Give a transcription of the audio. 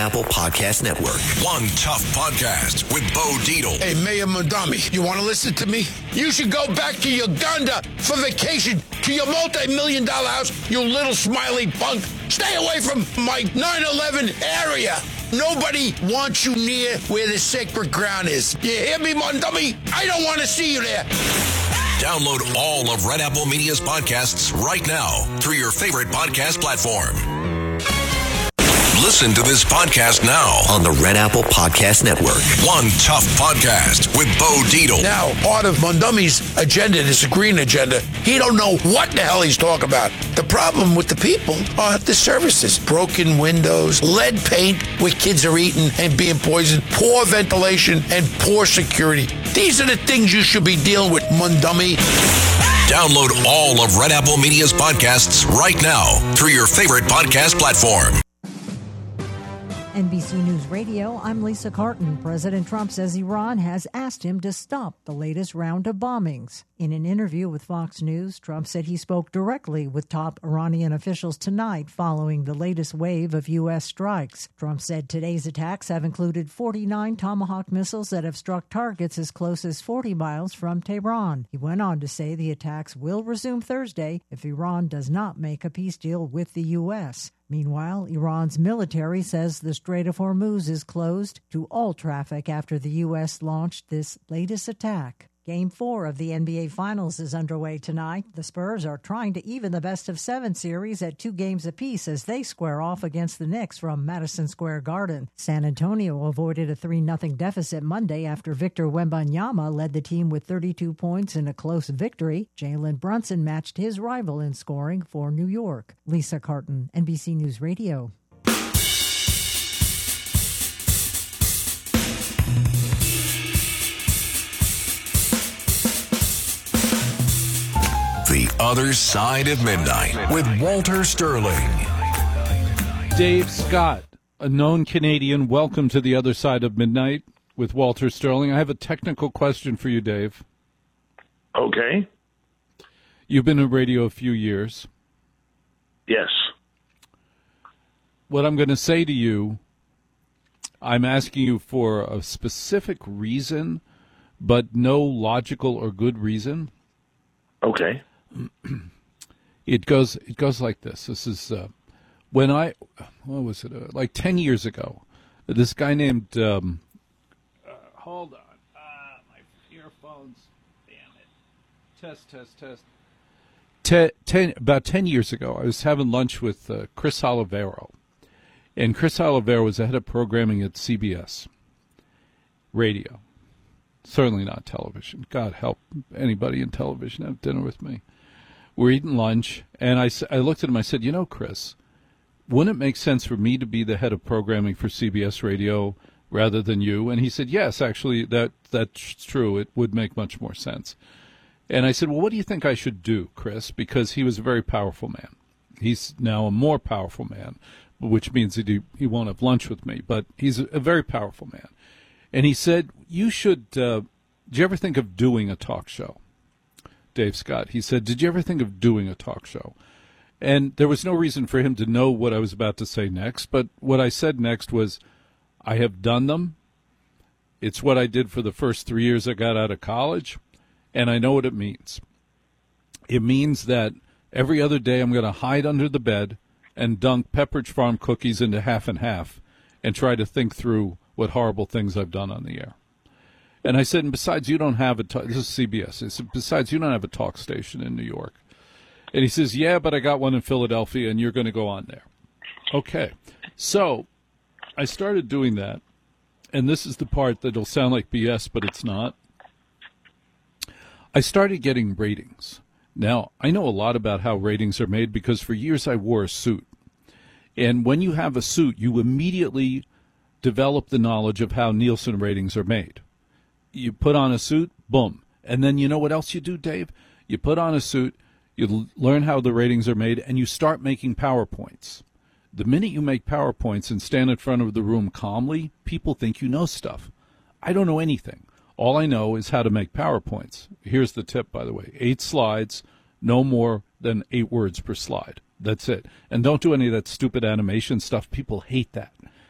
Apple Podcast Network. One Tough Podcast with Bo Dietl. Hey, Mayor Mondami, you want to listen to me? You should go back to Uganda for vacation, to your multi-million-dollar house, you little smiley punk. Stay away from my 9/11 area. Nobody wants you near where the sacred ground is. You hear me, Mondami? I don't want to see you there. Download all of Red Apple Media's podcasts right now through your favorite podcast platform. Listen to this podcast now On the Red Apple Podcast Network. One Tough Podcast with Bo Dietl. Now, part of Mondami's agenda, this green agenda, he don't know what the hell he's talking about. The problem with the people are the services. Broken windows, lead paint where kids are eating and being poisoned, poor ventilation, and poor security. These are the things you should be dealing with, Mondami. Download all of Red Apple Media's podcasts right now through your favorite podcast platform. NBC News Radio, I'm Lisa Carton. President Trump says Iran has asked him to stop the latest round of bombings. In an interview with Fox News, Trump said he spoke directly with top Iranian officials tonight following the latest wave of U.S. strikes. Trump said today's attacks have included 49 Tomahawk missiles that have struck targets as close as 40 miles from Tehran. He went on to say the attacks will resume Thursday if Iran does not make a peace deal with the U.S. Meanwhile, Iran's military says the Strait of Hormuz is closed to all traffic after the U.S. launched this latest attack. Game 4 of the NBA Finals is underway tonight. The Spurs are trying to even the best-of-7 series at 2 games apiece as they square off against the Knicks from Madison Square Garden. San Antonio avoided a 3-0 deficit Monday after Victor Wembanyama led the team with 32 points in a close victory. Jalen Brunson matched his rival in scoring for New York. Lisa Carton, NBC News Radio. The Other Side of Midnight with Walter Sterling. Dave Scott, a known Canadian. Welcome to The Other Side of Midnight with Walter Sterling. I have a technical question for you, Dave. Okay. You've been in radio a few years. Yes. What I'm going to say to you, I'm asking you for a specific reason, but no logical or good reason. Okay. It goes like this. This is when what was it? Like 10 years ago, this guy named hold on, my earphones. Damn it! Test. About 10 years ago, I was having lunch with Chris Olivero, and Chris Olivero was the head of programming at CBS Radio. Certainly not television. God help anybody in television have dinner with me. We're eating lunch, and I looked at him. I said, "You know, Chris, wouldn't it make sense for me to be the head of programming for CBS Radio rather than you?" And he said, "Yes, actually, that's true. It would make much more sense." And I said, "Well, what do you think I should do, Chris?" Because he was a very powerful man. He's now a more powerful man, which means that he won't have lunch with me. But he's a very powerful man. And he said, "You should. Did you ever think of doing a talk show?" Dave Scott. He said, "Did you ever think of doing a talk show?" And there was no reason for him to know what I was about to say next, but what I said next was, I have done them. It's what I did for the first 3 years I got out of college, and I know what it means. It means that every other day I'm going to hide under the bed and dunk Pepperidge Farm cookies into half and half and try to think through what horrible things I've done on the air. And I said, and besides, you don't have this is CBS. I said, besides, you don't have a talk station in New York. And he says, "Yeah, but I got one in Philadelphia, and you're going to go on there." Okay. So I started doing that, and this is the part that'll sound like BS, but it's not. I started getting ratings. Now, I know a lot about how ratings are made because for years I wore a suit. And when you have a suit, you immediately develop the knowledge of how Nielsen ratings are made. You put on a suit, boom. And then you know what else you do, Dave? You put on a suit, you learn how the ratings are made, and you start making PowerPoints. The minute you make PowerPoints and stand in front of the room calmly, people think you know stuff. I don't know anything. All I know is how to make PowerPoints. Here's the tip, by the way. 8 slides, no more than 8 words per slide. That's it. And don't do any of that stupid animation stuff. People hate that.